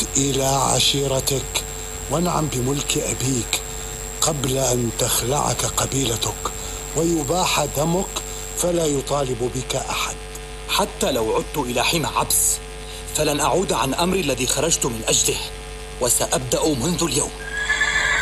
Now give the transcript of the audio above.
إلى عشيرتك وانعم بملك أبيك قبل أن تخلعك قبيلتك ويباح دمك فلا يطالب بك أحد. حتى لو عدت إلى حمى عبس فلن أعود عن أمري الذي خرجت من أجله، وسأبدأ منذ اليوم.